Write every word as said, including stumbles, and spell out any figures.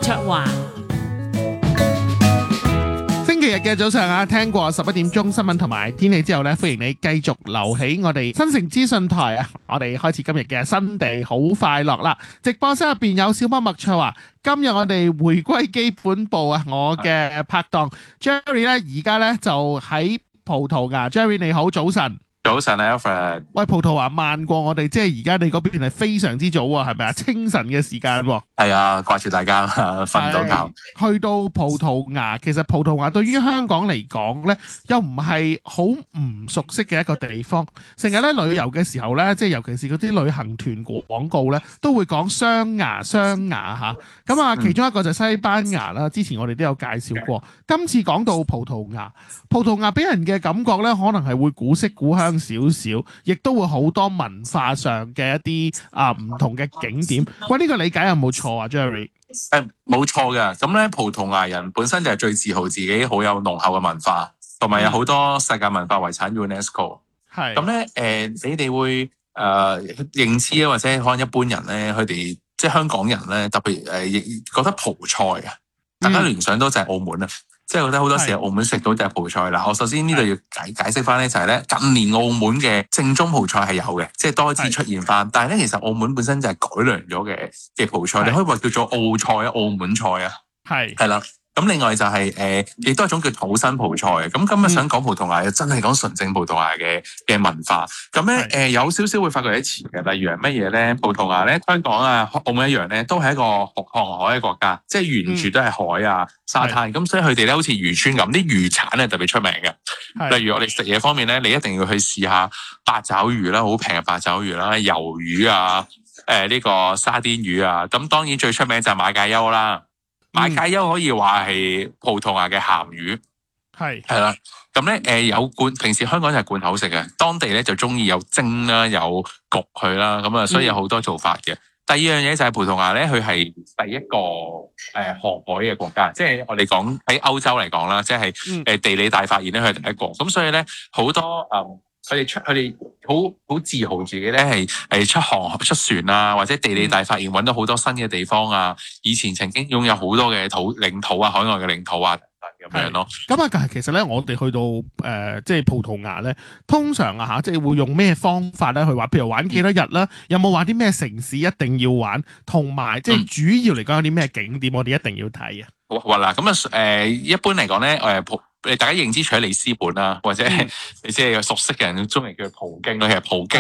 卓華。 星期日嘅早上啊，聽過十一點鐘新聞同埋天氣之後呢，歡迎你繼續留喺我哋新城資訊台啊！我哋開始今日嘅新地好快樂啦！直播室入邊有小貓麥卓華，今日我哋回歸基本步啊！我嘅拍檔 Jerry 呢，而家呢就喺葡萄牙。Jerry 你好，早晨。 早晨啊 Alfred。 喂，葡萄牙慢過我哋，即係而家你嗰邊係非常之早啊，係咪啊？清晨嘅時間喎。 係啊，掛住大家瞓唔到覺。 去到葡萄牙，其實葡萄牙對於香港嚟講呢，又唔係好唔熟悉嘅一個地方。成日咧旅遊嘅時候呢，即係尤其是嗰啲旅行團廣告呢，都會講雙牙雙牙嚇。咁啊，其中一個就係西班牙啦。之前我哋都有介紹過。今次講到葡萄牙，葡萄牙俾人嘅感覺呢，可能係會古色古香少少，亦都會好多文化上嘅一啲啊唔同嘅景點。喂，呢個理解有冇錯啊 Jerry？ 誒冇錯嘅，咁咧葡萄牙人本身就係最自豪自己好有濃厚嘅文化，同埋有好多世界文化遺產 UNESCO。係咁咧誒，你哋會誒、呃、認知啊，或者可能一般人咧，佢哋即係香港人咧，特別誒、呃、覺得葡菜啊，大家聯想到就係澳門啊。嗯即係覺得好多時候澳門食到就係葡菜啦。我首先呢度要解解釋翻咧，就係咧近年澳門嘅正宗葡菜係有嘅，即係多次出現翻。但係咧，其實澳門本身就係改良咗嘅嘅葡菜，你可以話叫做澳菜啊、澳門菜啊。係係啦。咁另外就係、是、誒，亦、呃、都係一種叫土生葡菜。咁今日想講葡萄牙，真係講純正葡萄牙嘅嘅文化。咁咧誒，有少少會發覺一詞嘅，例如係乜嘢咧？葡萄牙咧，香港啊、澳門一樣咧，都係一個航海嘅國家，即係沿住都係海啊、沙灘。咁所以佢哋咧好似漁村咁，啲漁產咧特別出名嘅。例如我哋食嘢方面咧，你一定要去試下八爪魚啦，好平嘅八爪魚啦、魷魚啊、誒、呃、呢、這個沙甸魚啊。咁當然最出名就係馬介休啦。馬介休可以話係葡萄牙嘅鹹魚，係係啦。咁咧誒有罐，平時香港就係罐頭食嘅，當地咧就中意有蒸啦，有焗佢啦，咁啊，所以有好多做法嘅。嗯、第二樣嘢就係葡萄牙咧，佢係第一個誒、呃、航海嘅國家，即係我哋講喺歐洲嚟講啦，即係誒地理大發現咧，佢係第一個。咁所以咧好多誒。佢哋出佢哋好好自豪自己咧係係出航出船啊，或者地理大發現揾到好多新嘅地方啊！以前曾經擁有好多嘅土領土啊，海外嘅領土啊咁樣咯。咁啊，但係其實咧，我哋去到誒、呃、即係葡萄牙咧，通常啊嚇，即係會用咩方法咧去玩？譬如玩幾多日啦？有冇話啲咩城市一定要玩？同埋即係主要嚟講有啲咩景點我哋一定要睇啊？好嗱，咁啊誒，一般嚟講咧誒葡。大家認知除咗里斯本啦，或者你即係熟悉嘅人，中意叫葡京啦。其實葡京